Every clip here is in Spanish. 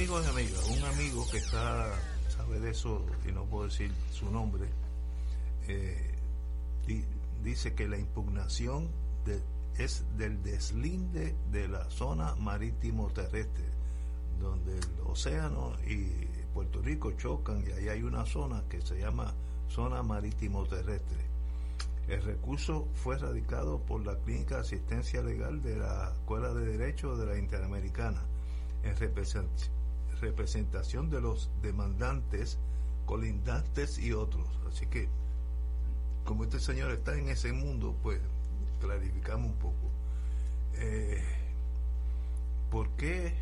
amigos y amigas, un amigo que sabe de eso y no puedo decir su nombre, dice que la impugnación es del deslinde de la zona marítimo terrestre, donde el océano y Puerto Rico chocan, y ahí hay una zona que se llama zona marítimo terrestre. El recurso fue radicado por la Clínica de Asistencia Legal de la Escuela de Derecho de la Interamericana, en representación de los demandantes, colindantes y otros. Así que, como este señor está en ese mundo, pues clarificamos un poco. ¿Por qué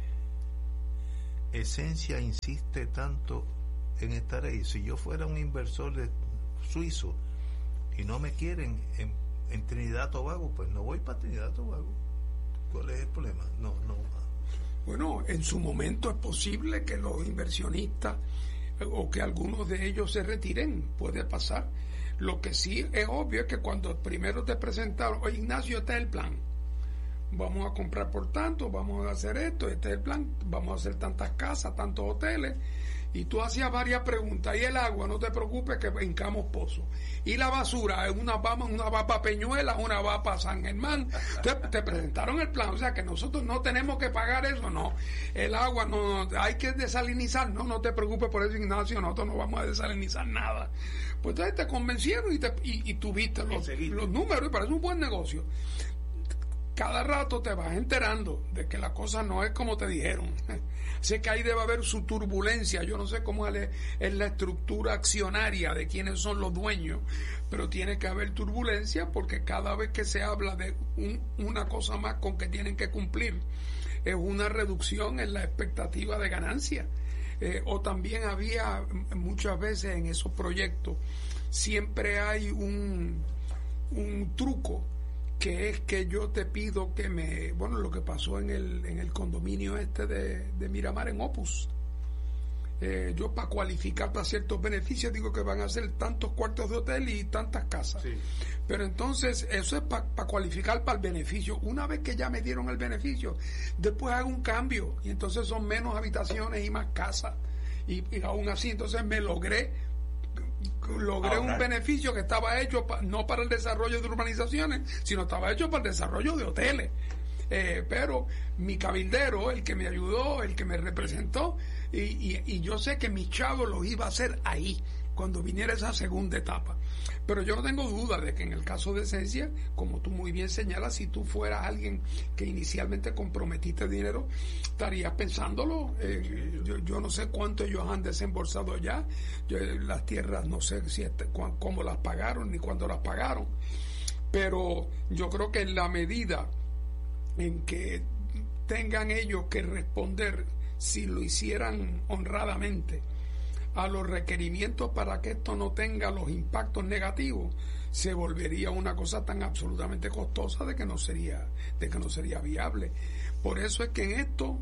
Esencia insiste tanto en estar ahí? Si yo fuera un inversor suizo y no me quieren en Trinidad Tobago, pues no voy para Trinidad Tobago. ¿Cuál es el problema? No. Bueno, en su momento es posible que los inversionistas o que algunos de ellos se retiren, puede pasar. Lo que sí es obvio es que cuando primero te presentaron, oye, Ignacio, este es el plan, vamos a comprar por tanto, vamos a hacer esto, este es el plan, vamos a hacer tantas casas, tantos hoteles, y tú hacías varias preguntas. Y el agua, no te preocupes que hincamos pozos, y la basura, una va para Peñuelas, una va para San Germán. Te presentaron el plan, o sea que nosotros no tenemos que pagar eso, no. El agua, no hay que desalinizar, no te preocupes por eso, Ignacio, nosotros no vamos a desalinizar nada. Pues entonces te convencieron y tuviste los números, y parece un buen negocio. Cada rato te vas enterando de que la cosa no es como te dijeron. Sé que ahí debe haber su turbulencia. Yo no sé cómo es la estructura accionaria de quiénes son los dueños, pero tiene que haber turbulencia, porque cada vez que se habla de una cosa más con que tienen que cumplir, es una reducción en la expectativa de ganancia. O también había muchas veces en esos proyectos, siempre hay un truco, que es que yo te pido que lo que pasó en el condominio de Miramar en Opus, yo para cualificar para ciertos beneficios digo que van a ser tantos cuartos de hotel y tantas casas, sí. Pero entonces eso es para cualificar para el beneficio. Una vez que ya me dieron el beneficio, después hago un cambio y entonces son menos habitaciones y más casas, y aún así entonces me logré un beneficio que estaba hecho no para el desarrollo de urbanizaciones, sino estaba hecho para el desarrollo de hoteles. Pero mi cabildero, el que me ayudó, el que me representó, y yo sé que mis chavos los iba a hacer ahí cuando viniera esa segunda etapa. Pero yo no tengo duda de que en el caso de Esencia, como tú muy bien señalas, si tú fueras alguien que inicialmente comprometiste dinero, estarías pensándolo. Yo no sé cuánto ellos han desembolsado ya. Las tierras no sé cómo las pagaron ni cuándo las pagaron. Pero yo creo que en la medida en que tengan ellos que responder, si lo hicieran honradamente, a los requerimientos para que esto no tenga los impactos negativos, se volvería una cosa tan absolutamente costosa de que no sería viable. Por eso es que en esto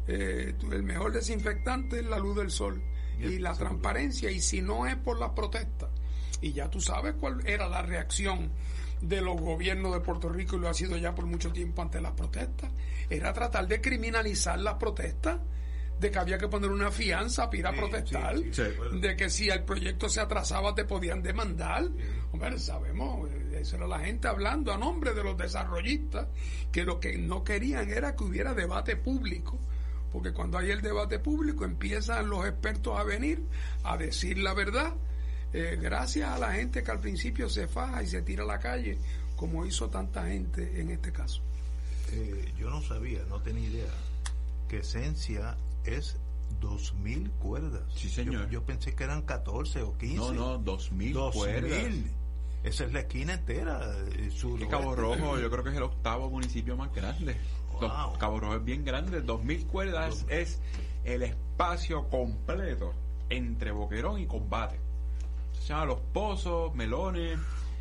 el mejor desinfectante es la luz del sol y la transparencia, y si no es por las protestas, y ya tú sabes cuál era la reacción de los gobiernos de Puerto Rico, y lo ha sido ya por mucho tiempo ante las protestas, era tratar de criminalizar las protestas, de que había que poner una fianza para ir a protestar, de que si el proyecto se atrasaba te podían demandar. Hombre, sabemos, esa era la gente hablando a nombre de los desarrollistas, que lo que no querían era que hubiera debate público, porque cuando hay el debate público empiezan los expertos a venir a decir la verdad, gracias a la gente que al principio se faja y se tira a la calle, como hizo tanta gente en este caso. Yo no sabía, no tenía idea que Esencia es 2.000 cuerdas. Sí, señor. Yo pensé que eran 14 o 15. No, 2.000 cuerdas. Esa es la esquina entera. Cabo Rojo, yo creo que es el 8º municipio más grande. Wow. Cabo Rojo es bien grande. 2.000 cuerdas es el espacio completo entre Boquerón y Combate. Se llama Los Pozos, Melones.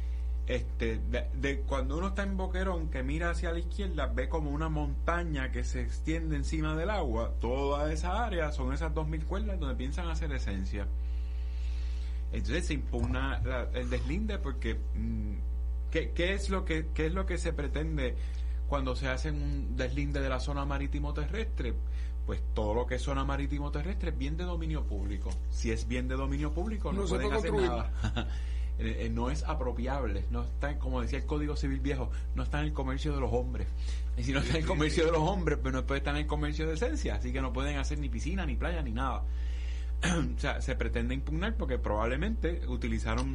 Cuando uno está en Boquerón, que mira hacia la izquierda, ve como una montaña que se extiende encima del agua. Toda esa área son esas 2.000 cuerdas donde piensan hacer Esencia. Entonces se impugna el deslinde, porque ¿qué es lo que se pretende cuando se hace un deslinde de la zona marítimo terrestre, pues todo lo que es zona marítimo terrestre es bien de dominio público. Si es bien de dominio público, no pueden hacer nada. No es apropiable, no está, como decía el Código Civil viejo, no está en el comercio de los hombres. Y si no está en el comercio de los hombres, pues no puede estar en el comercio de esencia, así que no pueden hacer ni piscina, ni playa, ni nada. O sea, se pretende impugnar porque probablemente utilizaron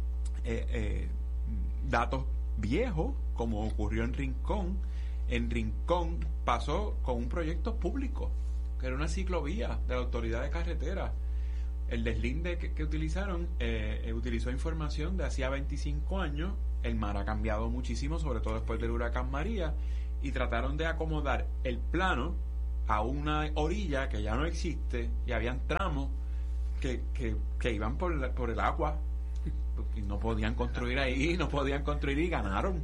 datos viejos, como ocurrió en Rincón. En Rincón pasó con un proyecto público, que era una ciclovía de la Autoridad de Carretera. El deslinde que utilizaron utilizó información de hacía 25 años. El mar ha cambiado muchísimo, sobre todo después del huracán María, y trataron de acomodar el plano a una orilla que ya no existe, y habían tramos que iban por el agua, y no podían construir ahí, y ganaron.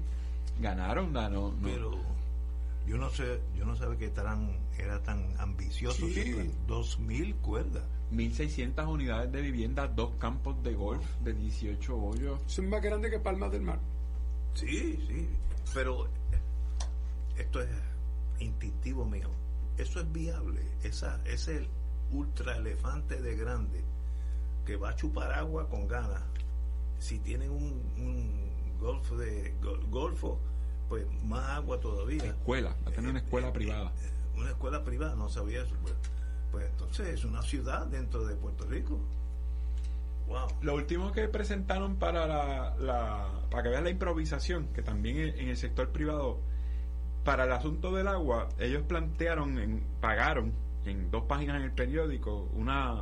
Pero yo no sabía que era tan ambicioso. Sí. 2.000 cuerdas. 1.600 unidades de vivienda, 2 campos de golf de 18 hoyos. Es más grande que Palmas del Mar. Sí, pero esto es instintivo mío. Eso es viable. Es el ultra elefante de grande que va a chupar agua con ganas. Si tienen un golfo, pues más agua todavía. Va a tener una escuela privada. Una escuela privada, no sabía eso. Pues entonces es una ciudad dentro de Puerto Rico. Wow. Lo último que presentaron para para que vean la improvisación, que también en el sector privado, para el asunto del agua, ellos pagaron en 2 páginas en el periódico una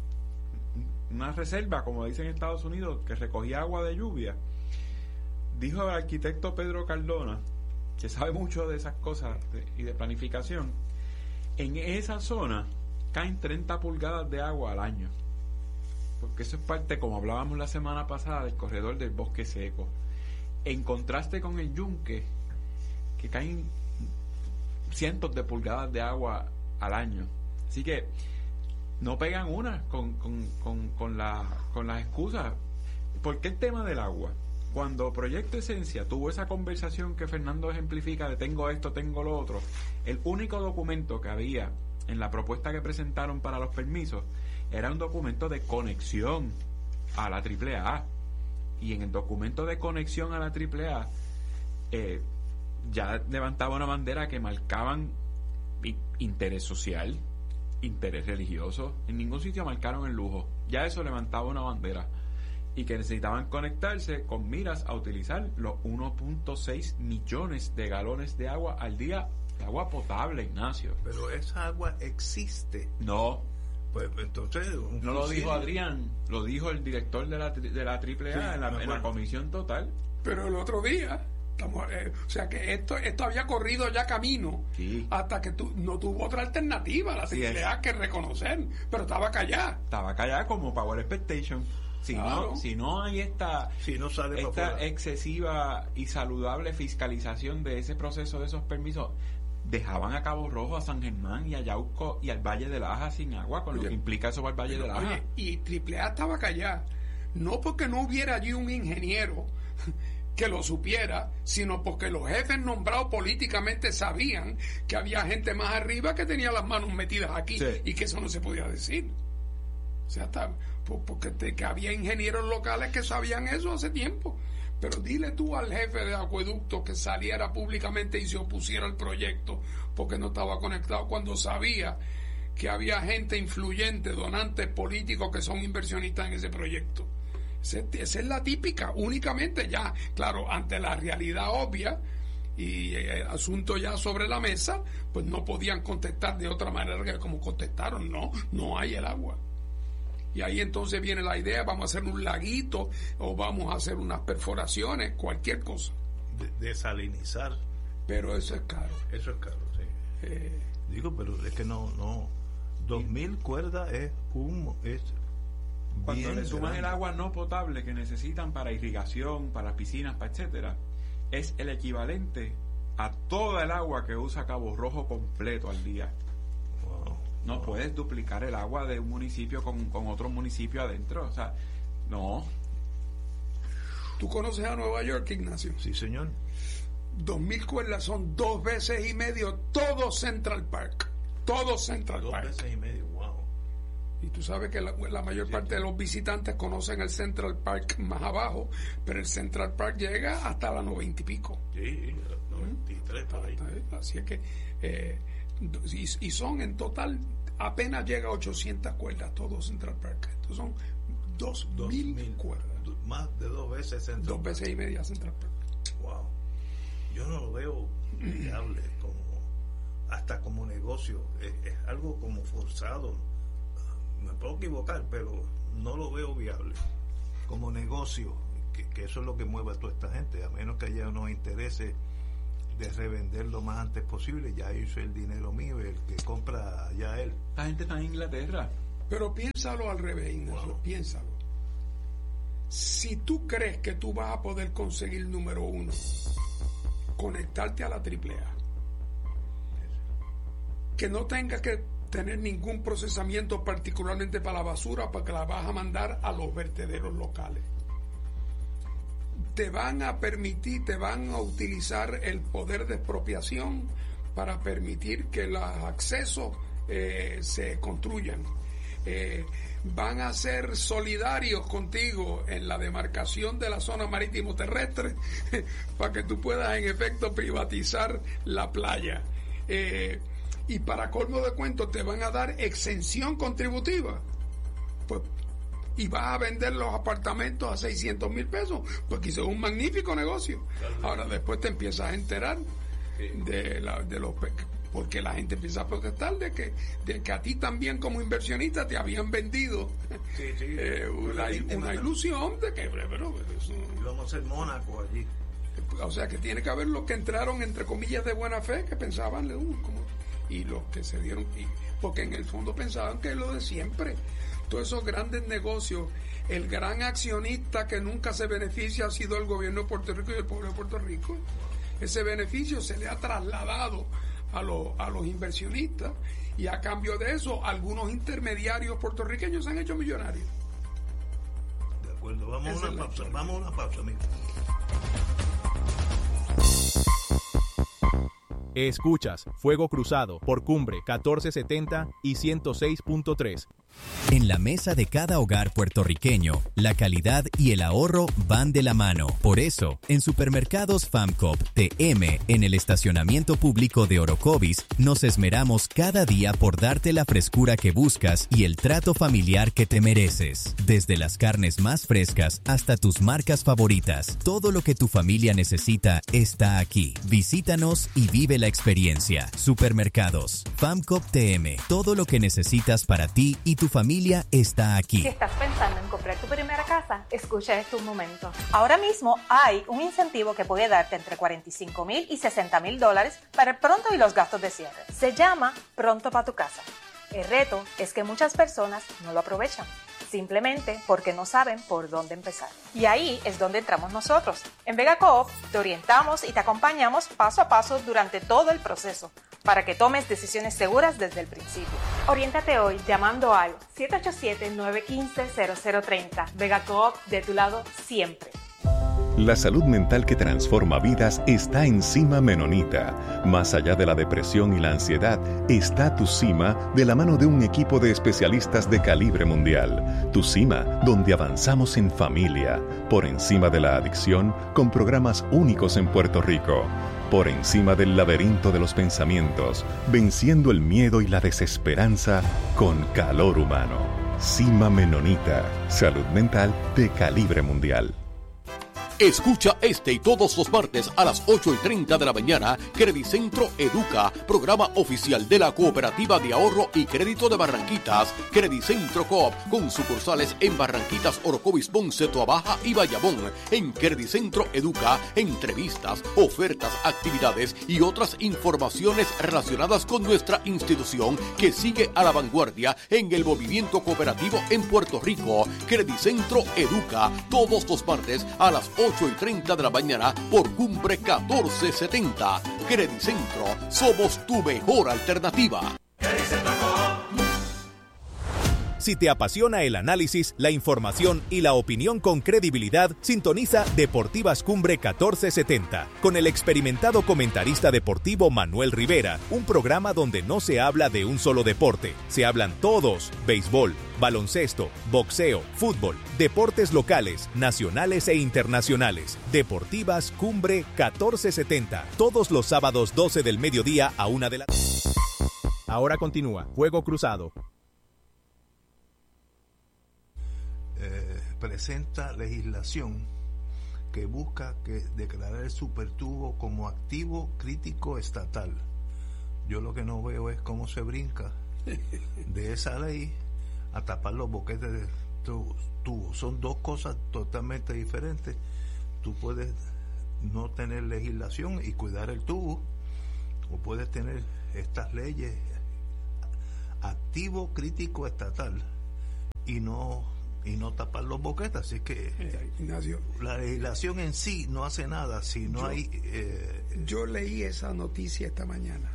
reserva, como dicen en Estados Unidos, que recogía agua de lluvia. Dijo el arquitecto Pedro Cardona, que sabe mucho de esas cosas y de planificación, en esa zona caen 30 pulgadas de agua al año, porque eso es parte, como hablábamos la semana pasada, del corredor del bosque seco, en contraste con el Yunque, que caen cientos de pulgadas de agua al año. Así que no pegan una con las excusas. ¿Por qué el tema del agua? Cuando Proyecto Esencia tuvo esa conversación que Fernando ejemplifica de tengo esto, tengo lo otro, el único documento que había en la propuesta que presentaron para los permisos era un documento de conexión a la AAA, y en el documento de conexión a la AAA ya levantaba una bandera que marcaban interés social, interés religioso. En ningún sitio marcaron el lujo, ya eso levantaba una bandera, y que necesitaban conectarse con miras a utilizar los 1.6 millones de galones de agua al día, de agua potable, Ignacio. Pero esa agua existe. No. Pues entonces no lo dijo Adrián, lo dijo el director de la AAA, sí, en la comisión total. Pero el otro día o sea que esto había corrido ya camino, sí, hasta que no tuvo otra alternativa la AAA que reconocer, pero estaba callada como Power Expectation. Si no hay esta excesiva y saludable fiscalización de ese proceso, de esos permisos, dejaban a Cabo Rojo, a San Germán y a Yauco y al Valle de Laja sin agua, con lo que implica eso para el Valle de Laja. Y AAA estaba callada, no porque no hubiera allí un ingeniero que lo supiera, sino porque los jefes nombrados políticamente sabían que había gente más arriba que tenía las manos metidas aquí, sí, y que eso no se podía decir. O sea, porque que había ingenieros locales que sabían eso hace tiempo. Pero dile tú al jefe de acueducto que saliera públicamente y se opusiera al proyecto porque no estaba conectado, cuando sabía que había gente influyente, donantes políticos que son inversionistas en ese proyecto. Esa es la típica, únicamente ya, claro, ante la realidad obvia y el asunto ya sobre la mesa, pues no podían contestar de otra manera que como contestaron, no hay el agua. Y ahí entonces viene la idea, vamos a hacer un laguito o vamos a hacer unas perforaciones, cualquier cosa. Desalinizar. Pero eso es caro. Eso es caro, sí. Digo, pero es que no 2.000 cuerdas es cuando le suman el agua no potable que necesitan para irrigación, para piscinas, para etcétera, es el equivalente a toda el agua que usa Cabo Rojo completo al día. No puedes duplicar el agua de un municipio con otro municipio adentro. O sea, no. ¿Tú conoces a Nueva York, Ignacio? Sí, señor. 2.000 cuerdas son 2 veces y medio todo Central Park. Todo Central Park. 2 veces y medio, wow. Y tú sabes que la mayor parte de los visitantes conocen el Central Park más abajo, pero el Central Park llega hasta la 90 y pico. Sí, 93 por ahí. Así es que y son en total apenas llega a 800 cuerdas todo Central Park. Entonces son 2.000 cuerdas. Más de 2 veces Central Park. 2 veces y media Central Park. Wow. Yo no lo veo viable hasta como negocio. Es algo como forzado. Me puedo equivocar, pero no lo veo viable como negocio, que eso es lo que mueve a toda esta gente, a menos que haya unos intereses de revender lo más antes posible. Ya hizo el dinero mío, el que compra ya él. La gente está en Inglaterra. Pero piénsalo al revés, Ignacio, wow. Piénsalo. Si tú crees que tú vas a poder conseguir, número 1, conectarte a la AAA, que no tengas que tener ningún procesamiento particularmente para la basura, porque la vas a mandar a los vertederos locales, te van a permitir, te van a utilizar el poder de expropiación para permitir que los accesos se construyan, van a ser solidarios contigo en la demarcación de la zona marítimo terrestre para que tú puedas en efecto privatizar la playa, y para colmo de cuentos te van a dar exención contributiva, pues, y vas a vender los apartamentos a 600,000 pesos, pues quizás es un magnífico negocio. Ahora después te empiezas a enterar de los, porque la gente empieza a protestar de que a ti también como inversionista te habían vendido una ilusión de que vamos a ser Mónaco allí. O sea que tiene que haber los que entraron entre comillas de buena fe, que pensaban y los que se dieron, porque en el fondo pensaban que es lo de siempre. Todos esos grandes negocios, el gran accionista que nunca se beneficia ha sido el gobierno de Puerto Rico y el pueblo de Puerto Rico. Ese beneficio se le ha trasladado a los inversionistas, y a cambio de eso algunos intermediarios puertorriqueños se han hecho millonarios. De acuerdo, vamos a una pausa, amigo. Escuchas Fuego Cruzado por Cumbre 1470 y 106.3. En la mesa de cada hogar puertorriqueño, la calidad y el ahorro van de la mano. Por eso, en Supermercados FAMCOP TM, en el estacionamiento público de Orocovis, nos esmeramos cada día por darte la frescura que buscas y el trato familiar que te mereces. Desde las carnes más frescas hasta tus marcas favoritas, todo lo que tu familia necesita está aquí. Visítanos y vive la experiencia. Supermercados FAMCOP TM, todo lo que necesitas para ti y tu familia está aquí. Si estás pensando en comprar tu primera casa, escucha este un momento. Ahora mismo hay un incentivo que puede darte entre $45,000 y $60,000 para el pronto y los gastos de cierre. Se llama Pronto para tu casa. El reto es que muchas personas no lo aprovechan, simplemente porque no saben por dónde empezar. Y ahí es donde entramos nosotros. En Vega Coop te orientamos y te acompañamos paso a paso durante todo el proceso, para que tomes decisiones seguras desde el principio. Oriéntate hoy llamando al 787-915-0030. Vega Coop, de tu lado siempre. La salud mental que transforma vidas está en Cima Menonita. Más allá de la depresión y la ansiedad, está Tu Cima de la mano de un equipo de especialistas de calibre mundial. Tu Cima, donde avanzamos en familia, por encima de la adicción, con programas únicos en Puerto Rico. Por encima del laberinto de los pensamientos, venciendo el miedo y la desesperanza con calor humano. Cima Menonita, salud mental de calibre mundial. Escucha este y todos los martes a las 8:30 de la mañana, Credicentro Educa, programa oficial de la Cooperativa de Ahorro y Crédito de Barranquitas, Credicentro Coop, con sucursales en Barranquitas, Orocovis, Ponce, Toabaja y Bayamón. En Credicentro Educa, entrevistas, ofertas, actividades y otras informaciones relacionadas con nuestra institución, que sigue a la vanguardia en el movimiento cooperativo en Puerto Rico. Credicentro Educa, todos los martes a las 8:30 de la mañana por Cumbre 1470. Si te apasiona el análisis, la información y la opinión con credibilidad, sintoniza Deportivas Cumbre 1470 con el experimentado comentarista deportivo Manuel Rivera, un programa donde no se habla de un solo deporte, se hablan todos: béisbol, baloncesto, boxeo, fútbol, deportes locales, nacionales e internacionales. Deportivas Cumbre 1470, todos los sábados 12 del mediodía a 1 de la tarde. Ahora continúa Fuego Cruzado. Presenta legislación que busca declarar el supertubo como activo crítico estatal. Yo lo que no veo es cómo se brinca de esa ley a tapar los boquetes de tubo. Son dos cosas totalmente diferentes. Tú puedes no tener legislación y cuidar el tubo, o puedes tener estas leyes activo crítico estatal y no tapar los boquetes. Así que Ignacio, la legislación en sí no hace nada si no hay yo leí esa noticia esta mañana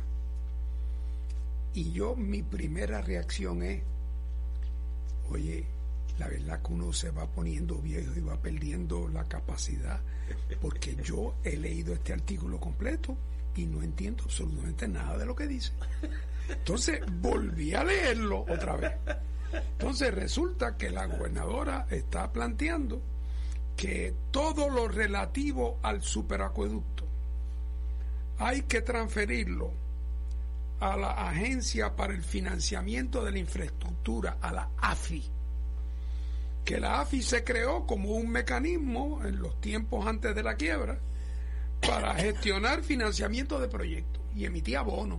y mi primera reacción es: oye, la verdad que uno se va poniendo viejo y va perdiendo la capacidad, porque yo he leído este artículo completo y no entiendo absolutamente nada de lo que dice. Entonces volví a leerlo otra vez. Entonces resulta que la gobernadora está planteando que todo lo relativo al superacueducto hay que transferirlo a la Agencia para el Financiamiento de la Infraestructura, a la AFI. Que la AFI se creó como un mecanismo en los tiempos antes de la quiebra para gestionar financiamiento de proyectos y emitía bonos.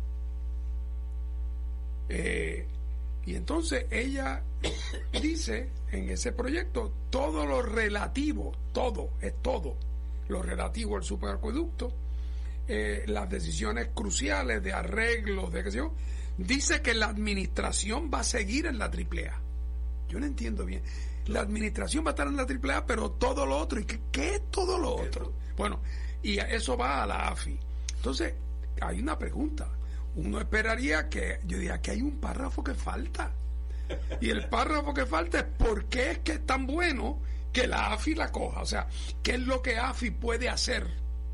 Y entonces ella dice en ese proyecto todo lo relativo lo relativo al superacueducto, las decisiones cruciales de arreglos, de qué sé yo, dice que la administración va a seguir en la AAA. Yo no entiendo bien. La administración va a estar en la AAA, pero todo lo otro, ¿y qué es todo lo otro? Bueno, y eso va a la AFI. Entonces, hay una pregunta. Uno esperaría yo diría que hay un párrafo que falta. Y el párrafo que falta es ¿por qué es que es tan bueno que la AFI la coja? O sea, ¿qué es lo que AFI puede hacer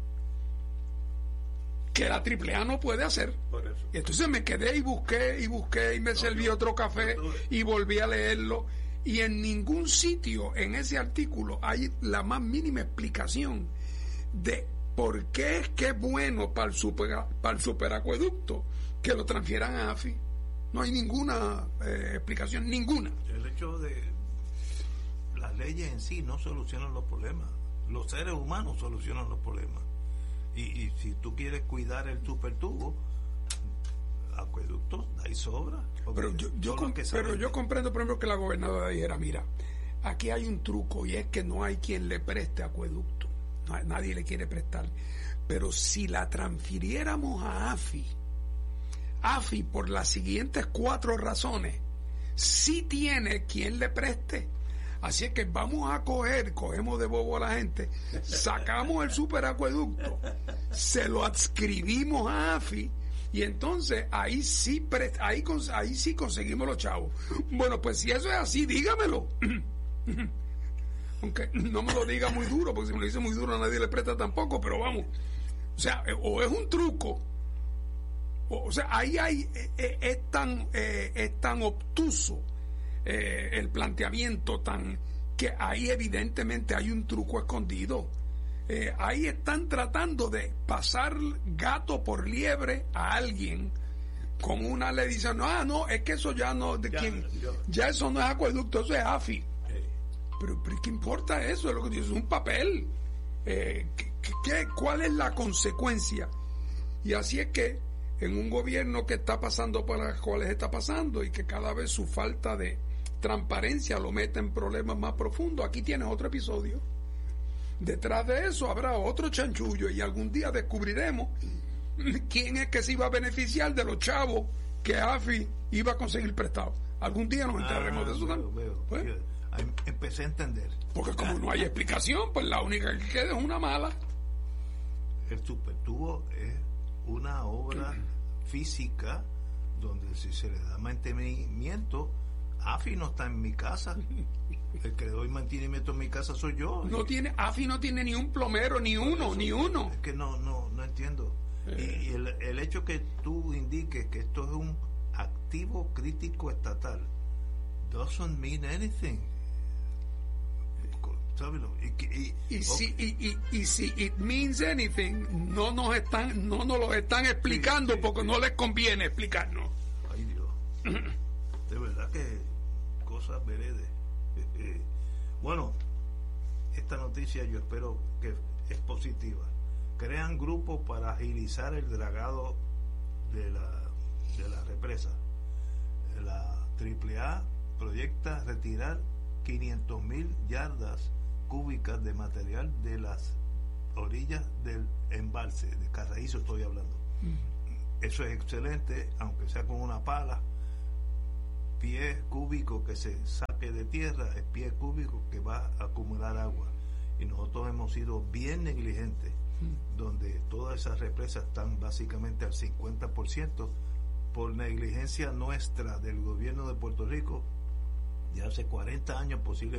que la AAA no puede hacer? Y entonces me quedé y busqué y me serví otro café y volví a leerlo, y en ningún sitio en ese artículo hay la más mínima explicación de por qué es que es bueno para el superacueducto que lo transfieran a AFI. No hay ninguna explicación, ninguna. El hecho de las leyes en sí no solucionan los problemas, los seres humanos solucionan los problemas. Y si tú quieres cuidar el supertubo, acueductos, ahí sobra. Pero yo comprendo, por ejemplo, que la gobernadora dijera: mira, aquí hay un truco, y es que no hay quien le preste acueducto, nadie le quiere prestar. Pero si la transfiriéramos a AFI por las siguientes 4 razones, sí tiene quien le preste. Así es que cogemos de bobo a la gente, sacamos el superacueducto, se lo adscribimos a AFI, y entonces ahí sí conseguimos los chavos. Bueno, pues si eso es así, dígamelo. Aunque no me lo diga muy duro, porque si me lo dice muy duro a nadie le presta tampoco, pero vamos. O sea, o es un truco, o sea, ahí es tan obtuso el planteamiento, que ahí evidentemente hay un truco escondido. Ahí están tratando de pasar gato por liebre a alguien con una ley diciendo: no, es que eso ya no, ya eso no es acueducto, eso es AFI. Pero ¿qué importa eso? Es lo que dice, es un papel. ¿Cuál es la consecuencia? Y así es que en un gobierno que está pasando por las cuales está pasando, y que cada vez su falta de transparencia lo mete en problemas más profundos, aquí tienes otro episodio. Detrás de eso habrá otro chanchullo, y algún día descubriremos quién es que se iba a beneficiar de los chavos que AFI iba a conseguir prestado. Algún día nos enteraremos de eso también. ¿Pues? Empecé a entender. Porque como no hay explicación, pues la única que queda es una mala. El supertubo es una obra física donde si se le da mantenimiento AFI no está en mi casa. El que le doy mantenimiento en mi casa soy yo. AFI no tiene ni un plomero, ni uno. Es que no entiendo. Y el hecho que tú indiques que esto es un activo crítico estatal doesn't mean anything. ¿Sábelo? Si it means anything, no nos lo están explicando porque no les conviene explicarnos. Ay, Dios. De verdad que cosas veredes. Bueno, esta noticia yo espero que es positiva. Crean grupos para agilizar el dragado de la represa. La AAA proyecta retirar 500,000 yardas cúbicas de material de las orillas del embalse de Carraízo, estoy hablando. Eso es excelente, aunque sea con una pala. Pie cúbico que se saque de tierra es pie cúbico que va a acumular agua, y nosotros hemos sido bien negligentes, donde todas esas represas están básicamente al 50% por negligencia nuestra del gobierno de Puerto Rico de hace 40 años, posible